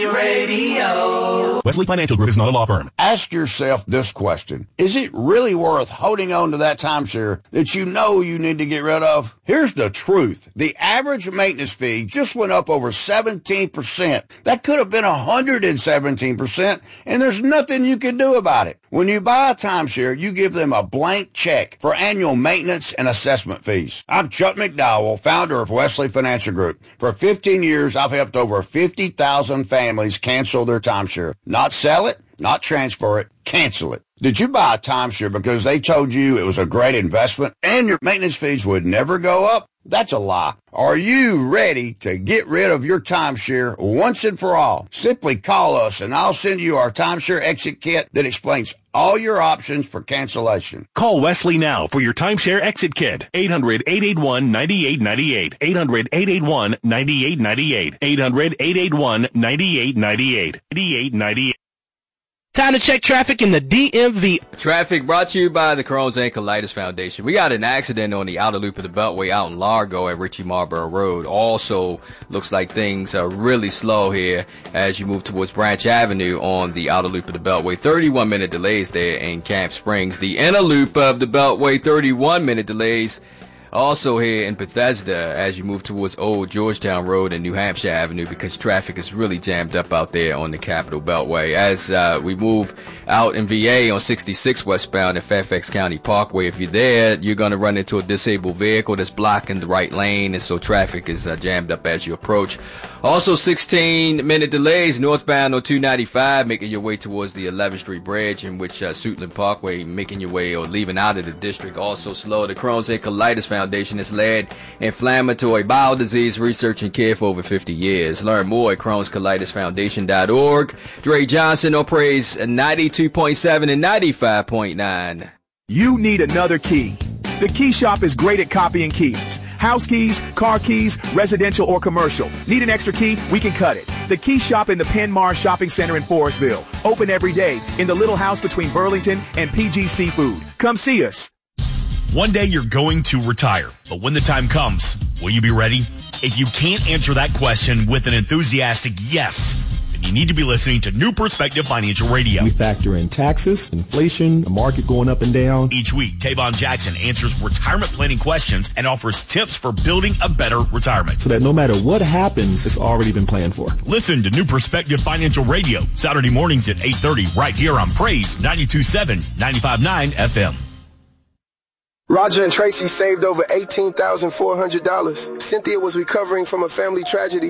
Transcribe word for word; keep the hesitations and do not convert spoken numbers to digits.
Radio. Wesley Financial Group is not a law firm. Ask yourself this question. Is it really worth holding on to that timeshare that you know you need to get rid of? Here's the truth. The average maintenance fee just went up over seventeen percent. That could have been one hundred seventeen percent, and there's nothing you can do about it. When you buy a timeshare, you give them a blank check for annual maintenance and assessment fees. I'm Chuck McDowell, founder of Wesley Financial Group. For fifteen years, I've helped over fifty thousand families cancel their timeshare. Not sell it, not transfer it, cancel it. Did you buy a timeshare because they told you it was a great investment and your maintenance fees would never go up? That's a lie. Are you ready to get rid of your timeshare once and for all? Simply call us and I'll send you our timeshare exit kit that explains all your options for cancellation. Call Wesley now for your timeshare exit kit. eight hundred, eight eight one, nine eight nine eight. eight hundred, eight eight one, nine eight nine eight. eight hundred, eight eight one, nine eight nine eight. eight nine eight. Time to check traffic in the D M V. Traffic brought to you by the Crohn's and Colitis Foundation. We got an accident on the outer loop of the Beltway out in Largo at Ritchie Marlboro Road. Also, looks like things are really slow here as you move towards Branch Avenue on the outer loop of the Beltway. thirty-one minute delays there in Camp Springs. The inner loop of the Beltway, thirty-one minute delays. Also here in Bethesda as you move towards Old Georgetown Road and New Hampshire Avenue because traffic is really jammed up out there on the Capitol Beltway. As uh, we move out in V A on sixty-six westbound at Fairfax County Parkway, if you're there, you're going to run into a disabled vehicle that's blocking the right lane, and so traffic is uh, jammed up as you approach. Also sixteen minute delays northbound on two ninety-five making your way towards the eleventh Street Bridge, in which uh, Suitland Parkway making your way or leaving out of the district. Also slow. The Crohn's and Colitis Foundation has led inflammatory bowel disease research and care for over fifty years. Learn more at crohns colitis foundation dot org. Dre Johnson on Praise ninety-two point seven and ninety-five point nine. You need another key. The Key Shop is great at copying keys. House keys, car keys, residential or commercial. Need an extra key? We can cut it. The Key Shop in the Penn Mars Shopping Center in Forestville. Open every day in the little house between Burlington and P G Seafood. Come see us. One day you're going to retire, but when the time comes, will you be ready? If you can't answer that question with an enthusiastic yes, then you need to be listening to New Perspective Financial Radio. We factor in taxes, inflation, the market going up and down. Each week, Tavon Jackson answers retirement planning questions and offers tips for building a better retirement. So that no matter what happens, it's already been planned for. Listen to New Perspective Financial Radio, Saturday mornings at eight thirty, right here on Praise ninety-two point seven, ninety-five point nine F M. Roger and Tracy saved over eighteen thousand four hundred dollars. Cynthia was recovering from a family tragedy